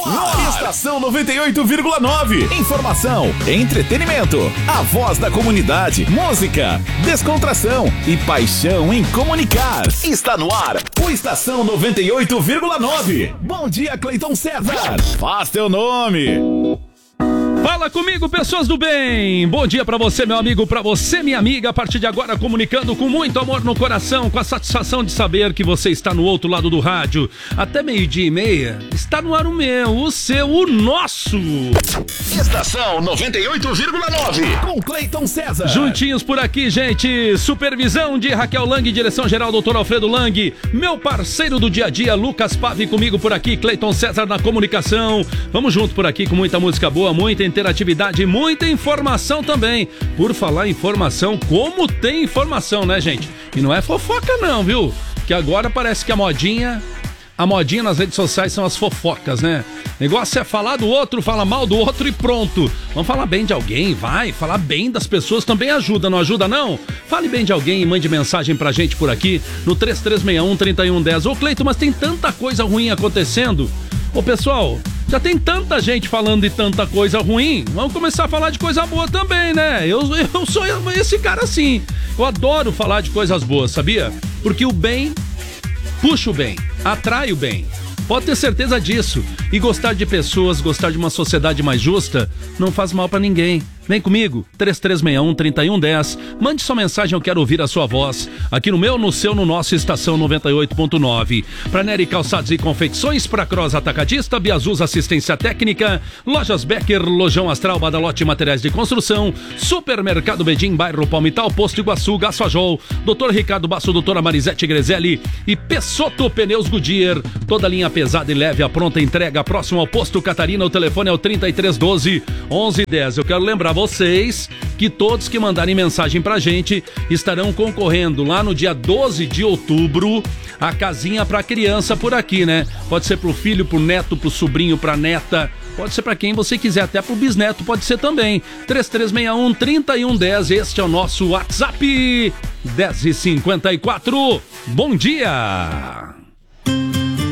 ar. Estação 98,9. Informação, entretenimento, a voz da comunidade, música, descontração e paixão em comunicar. Está no ar o Estação 98,9. Bom dia, Cleiton César. Faz teu nome. Fala comigo, pessoas do bem! Bom dia pra você, meu amigo, pra você, minha amiga. A partir de agora, comunicando com muito amor no coração, com a satisfação de saber que você está no outro lado do rádio. Até 12:30, está no ar o meu, o seu, o nosso. Estação 98,9. Com Cleiton César. Juntinhos por aqui, gente. Supervisão de Raquel Lang, direção-geral Dr. Alfredo Lang. Meu parceiro do dia a dia, Lucas Pave, comigo por aqui, Cleiton César na comunicação. Vamos junto por aqui com muita música boa, muita interatividade, muita informação também. Por falar em informação, como tem informação, né, gente? E não é fofoca não, viu? Que agora parece que a modinha nas redes sociais são as fofocas, né? Negócio é falar do outro, fala mal do outro e pronto. Vamos falar bem de alguém, vai. Falar bem das pessoas também ajuda, não ajuda não? Fale bem de alguém e mande mensagem pra gente por aqui no 3361-3110. Ô Cleito, mas tem tanta coisa ruim acontecendo. Ô pessoal, já tem tanta gente falando de tanta coisa ruim, vamos começar a falar de coisa boa também, né? Eu sou esse cara assim, eu adoro falar de coisas boas, sabia? Porque o bem puxa o bem, atrai o bem. Pode ter certeza disso. E gostar de pessoas, gostar de uma sociedade mais justa, não faz mal pra ninguém. Vem comigo, 3361-3110. Mande sua mensagem, eu quero ouvir a sua voz. Aqui no meu, no seu, no nosso Estação 98.9. Pra Nery Calçados e Confecções, pra Cross Atacadista, Biazuz Assistência Técnica, Lojas Becker, Lojão Astral, Badalote Materiais de Construção, Supermercado Bedim, Bairro Palmital, Posto Iguaçu, Gasfajol, Dr. Ricardo Basso, Doutora Marisete Grezelli e Pessotto Pneus Goodyear. Toda linha pesada e leve, a pronta entrega, próximo ao Posto Catarina. O telefone é o 3312-1110. Eu quero lembrar vocês que todos que mandarem mensagem pra gente estarão concorrendo lá no dia 12 de outubro a casinha pra criança por aqui, né? Pode ser pro filho, pro neto, pro sobrinho, pra neta, pode ser pra quem você quiser, até pro bisneto pode ser também. 3361-3110, este é o nosso WhatsApp. 10h54, bom dia!